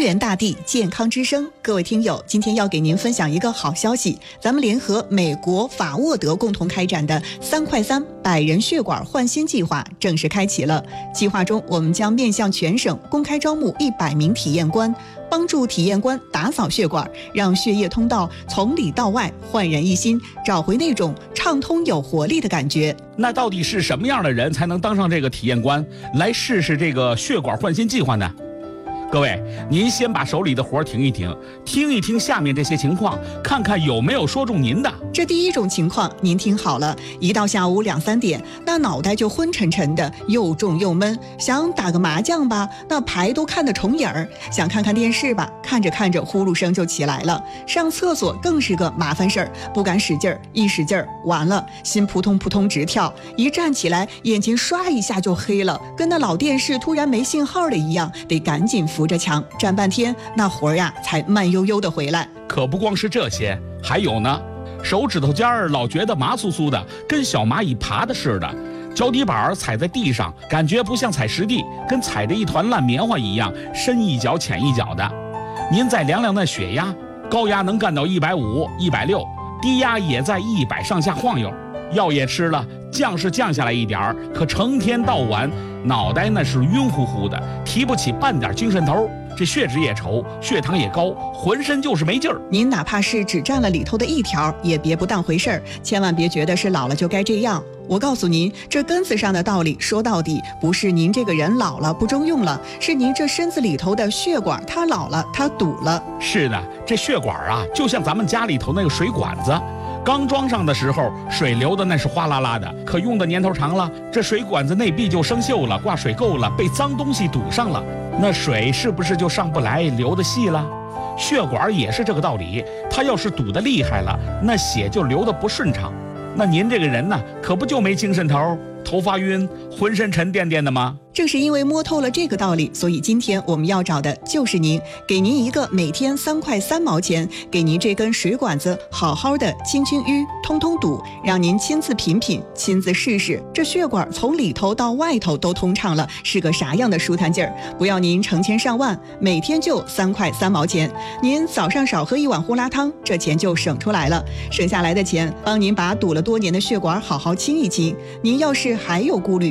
源大地，健康之声。各位听友，今天要给您分享一个好消息，咱们联合美国法沃德共同开展的3块3百人血管换心计划正式开启了。计划中，我们将面向全省公开招募100名体验官，帮助体验官打扫血管，让血液通道从里到外焕然一新，找回那种畅通有活力的感觉。 那到底是什么样的人才能当上这个体验官，来试试这个血管换心计划呢？各位，您先把手里的活停一停，听一听下面这些情况，看看有没有说中您的。 这第一种情况您听好了，一到下午2、3点，那脑袋就昏沉沉的，又重又闷，想打个麻将吧，那牌都看得重影儿；想看看电视吧，看着看着呼噜声就起来了。上厕所更是个麻烦事儿，不敢使劲儿，一使劲儿完了，心扑通扑通直跳，一站起来眼睛刷一下就黑了，跟那老电视突然没信号了一样，得赶紧扶着墙站半天，那活儿呀才慢悠悠的回来。 可不光是这些，还有呢，手指头尖儿老觉得麻酥酥的，跟小蚂蚁爬的似的；脚底板踩在地上，感觉不像踩实地，跟踩着一团烂棉花一样，深一脚浅一脚的。您再量量那血压，高压能干到150、160，低压也在100上下晃悠。药也吃了，降是降下来一点儿，可成天到晚脑袋那是晕乎乎的，提不起半点精神头，这血脂也稠，血糖也高，浑身就是没劲儿。 您哪怕是只占了里头的一条，也别不当回事儿，千万别觉得是老了就该这样。我告诉您，这根子上的道理说到底，不是您这个人老了不中用了，是您这身子里头的血管它老了，它堵了。 是的，这血管啊，就像咱们家里头那个水管子，刚装上的时候水流的那是哗啦啦的，可用的年头长了，这水管子内壁就生锈了，挂水垢了，被脏东西堵上了，那水是不是就上不来，流的细了？血管也是这个道理，它要是堵得厉害了，那血就流得不顺畅，那您这个人呢，可不就没精神头，头发晕，浑身沉甸甸的吗？ 正是因为摸透了这个道理，所以今天我们要找的就是您，给您一个每天3块3毛钱，给您这根水管子好好的清清淤，通通堵，让您亲自品品，亲自试试，这血管从里头到外头都通畅了，是个啥样的舒坦劲儿？不要您成千上万，每天就3块3毛钱，您早上少喝1碗胡辣汤，这钱就省出来了，省下来的钱帮您把堵了多年的血管好好清一清。您要是还有顾虑，